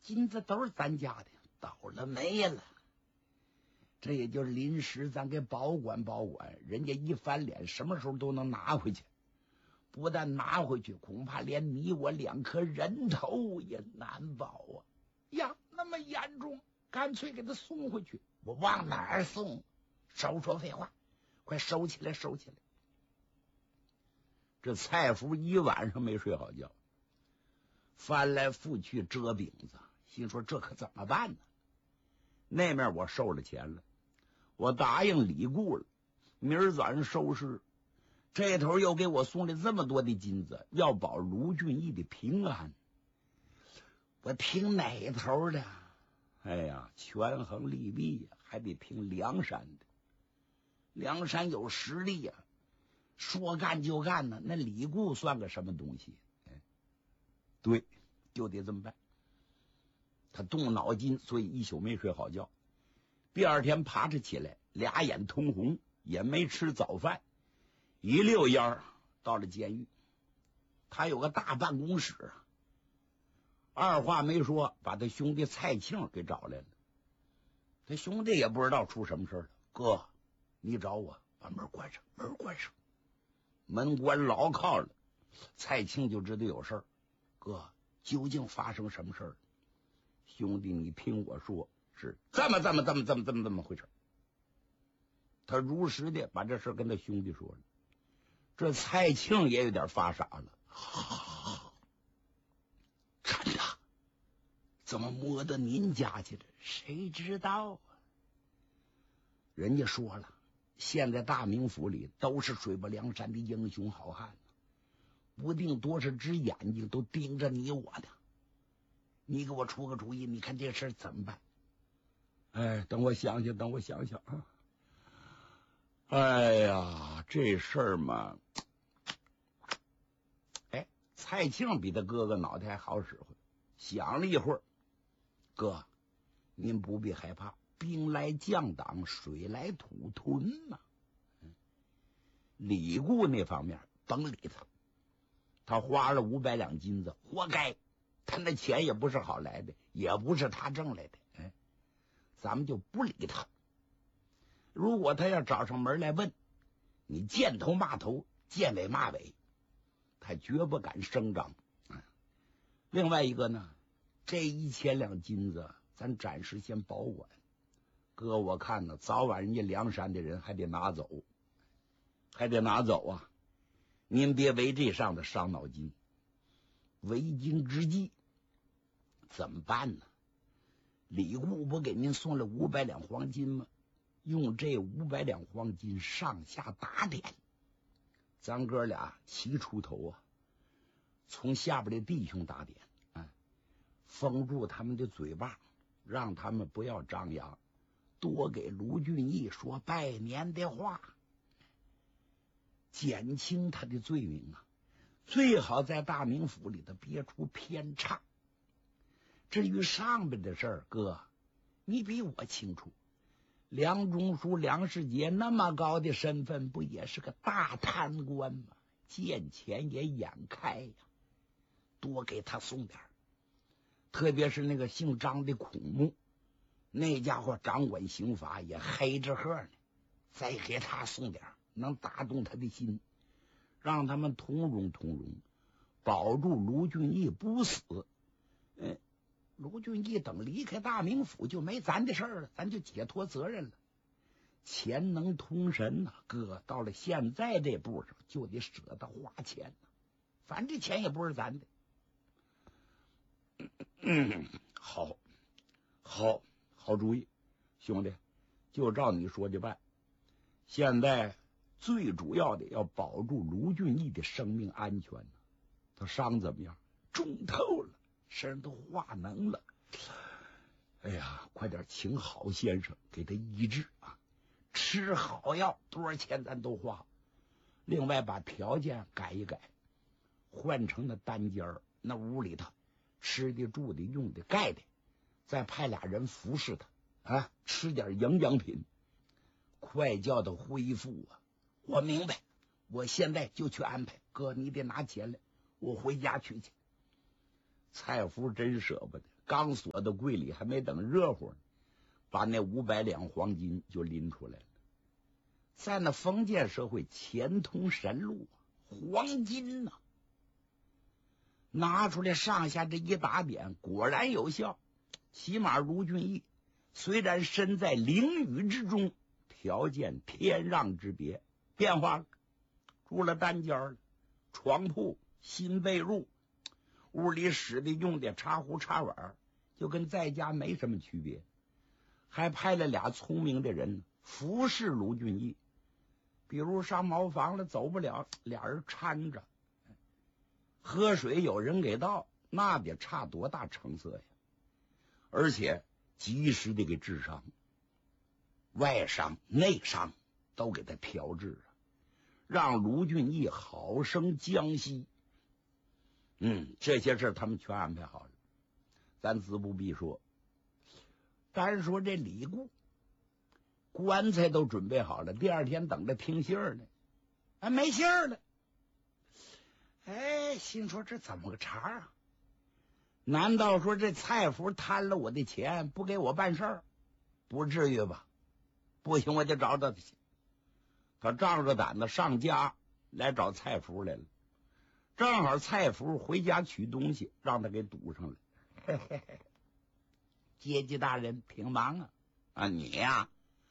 金子都是咱家的，倒了霉了。这也就临时咱给保管保管，人家一翻脸，什么时候都能拿回去。不但拿回去，恐怕连你我2颗人头也难保啊！呀，那么严重，干脆给他送回去。我往哪儿送？少说废话，快收起来，收起来！这蔡福一晚上没睡好觉，翻来覆去折饼子，心说这可怎么办呢？那面我收了钱了，我答应李固了，明儿早上收尸。这头又给我送了这么多的金子，要保卢俊义的平安，我听哪头的？哎呀，权衡利弊呀，还得听梁山的。梁山有实力呀，说干就干呢。那李固算个什么东西？对，就得这么办。他动脑筋，所以一宿没睡好觉。第二天爬着起来，俩眼通红，也没吃早饭，一溜烟儿到了监狱。他有个大办公室，二话没说，把他兄弟蔡庆给找来了。他兄弟也不知道出什么事了，哥，你找我，把门关上，门关上。门关牢靠了，蔡庆就知道有事儿。哥，究竟发生什么事儿？兄弟，你听我说，是这么回事。他如实的把这事跟他兄弟说了。这蔡庆也有点发傻了，真的？怎么摸到您家去了？谁知道啊？人家说了，现在大名府里都是水泊梁山的英雄好汉，不定多少只眼睛都盯着你我的。你给我出个主意，你看这事怎么办？哎，等我想想啊。哎呀，这事儿嘛，蔡庆比他哥哥脑袋还好使唤，想了一会儿，哥，您不必害怕，兵来将挡，水来土屯嘛。李固那方面甭理他，他花了500两金子，活该。他那钱也不是好来的，也不是他挣来的，咱们就不理他。如果他要找上门来问，你见头骂头，见尾骂尾，他绝不敢声张。另外一个呢，这1000两金子咱暂时先保管，哥我看呢，早晚人家梁山的人还得拿走，啊！您别为这上的伤脑筋。为今之计怎么办呢？李固不给您送了500两黄金吗？用这500两黄金上下打点，咱哥俩齐出头啊！从下边的弟兄打点，封住他们的嘴巴，让他们不要张扬，多给卢俊义说拜年的话，减轻他的罪名啊！最好在大名府里头别出偏差。至于上边的事儿，哥，你比我清楚。梁中书梁世杰那么高的身份，不也是个大贪官吗？见钱也眼开呀，多给他送点儿。特别是那个姓张的孔目，那家伙掌管刑罚也黑着喝呢，再给他送点儿，能打动他的心，让他们通融，保住卢俊义不死。卢俊义等离开大名府就没咱的事儿了，咱就解脱责任了。钱能通神呐，哥，到了现在这步上就得舍得花钱，反正这钱也不是咱的。好主意，兄弟，就照你说的办。现在最主要的要保住卢俊义的生命安全呢。他伤怎么样？中透了，身上都化脓了。哎呀，快点请好先生给他医治啊！吃好药，多少钱咱都花。另外把条件改一改，换成那单间儿，那屋里头吃的住的用的盖的，再派俩人服侍他吃点营养品，快叫他恢复啊！我明白，我现在就去安排。哥，你得拿钱来，我回家取去。蔡福真舍不得， 刚锁到柜里，还没等热乎呢，把那500两黄金就拎出来了。在那封建社会，钱通神路，黄金呐，拿出来上下这一打点，果然有效。起码卢俊义虽然身在囹圄之中，条件天壤之别，变化了，住了单间了，床铺、新被褥，屋里使的用的茶壶茶碗，就跟在家没什么区别。还派了俩聪明的人服侍卢俊义，比如上茅房了走不了，俩人搀着；喝水有人给倒，那得差多大成色呀！而且及时的给治伤，外伤内伤都给他调治啊，让卢俊义好生江西。这些事他们全安排好了，咱自不必说。单说这李固，棺材都准备好了，第二天等着听信儿呢，没信儿了。心说这怎么个茬啊？难道说这蔡福贪了我的钱，不给我办事儿？不至于吧？不行，我就找他去。他仗着胆子上家来找蔡福来了，正好蔡福回家取东西，让他给堵上了。阶级大人挺忙啊，你呀，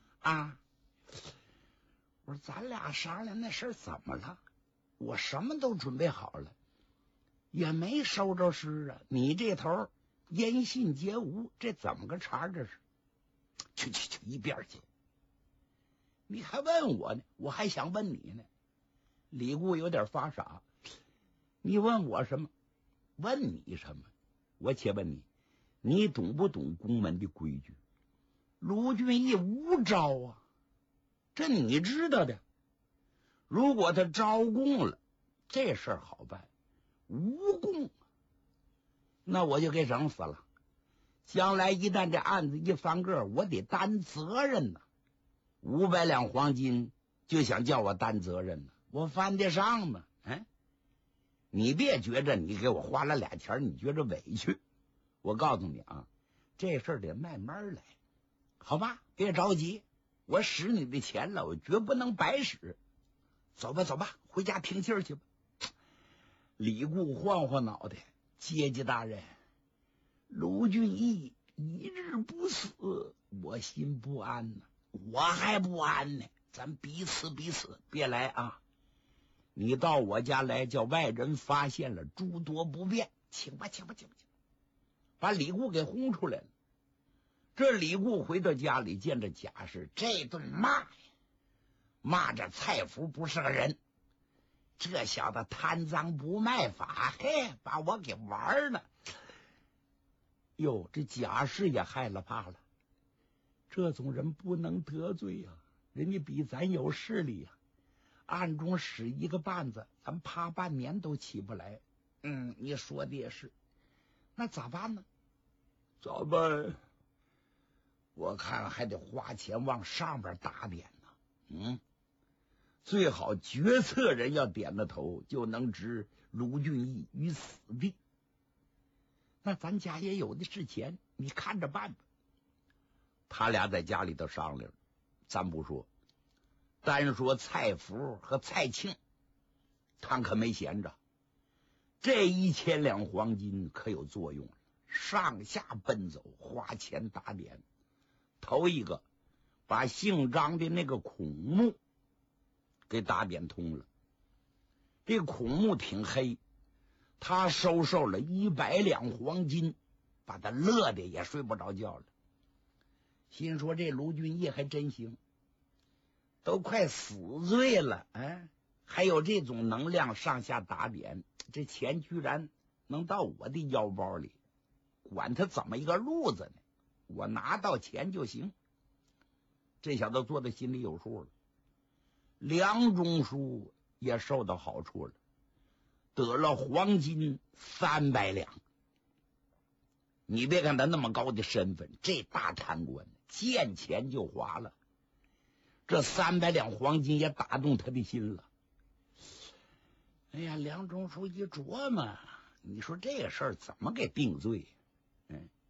我说咱俩商量那事儿怎么了？我什么都准备好了，也没收着尸啊！你这头音信皆无，这怎么个茬？这是？去一边去！你还问我呢？我还想问你呢。李固有点发傻，你问我什么？问你什么？我且问你，你懂不懂宫门的规矩？卢俊义无招啊，这你知道的。如果他招供了，这事儿好办；无供，那我就给整死了。将来一旦这案子一翻个，我得担责任呐。500两黄金就想叫我担责任呢，我犯得上吗？你别觉着你给我花了俩钱，你觉着委屈。我告诉你啊，这事儿得慢慢来，好吧？别着急，我使你的钱了，我绝不能白使。走吧，回家听信儿去吧。李固晃晃脑袋，阶级大人，卢俊义一日不死，我心不安呢。我还不安呢，咱彼此，别来啊！你到我家来，叫外人发现了，诸多不便。请吧，把李固给轰出来了。这李固回到家里，见着贾氏，这顿骂着蔡福不是个人，这小子贪赃不卖法，把我给玩了。哟，这贾氏也害了怕了，这种人不能得罪呀，人家比咱有势力呀，暗中使一个绊子，咱怕半年都起不来。你说的也是，那咋办呢？咋办？我看还得花钱往上边打点呢。最好决策人要点了头，就能置卢俊义于死地。那咱家也有的是钱，你看着办吧。他俩在家里头商量，咱不说，单说蔡福和蔡庆，他可没闲着。这1000两黄金可有作用了，上下奔走，花钱打点。头一个把姓张的那个孔目给打点通了。这孔目挺黑，他收受了100两黄金，把他乐的也睡不着觉了。心说这卢俊义还真行，都快死罪了，还有这种能量上下打点，这钱居然能到我的腰包里，管他怎么一个路子呢，我拿到钱就行。这小子做的心里有数了。梁中书也受到好处了，得了黄金300两。你别看他那么高的身份，这大贪官见钱就花了，这300两黄金也打动他的心了。梁中书一琢磨，你说这个事儿怎么给定罪？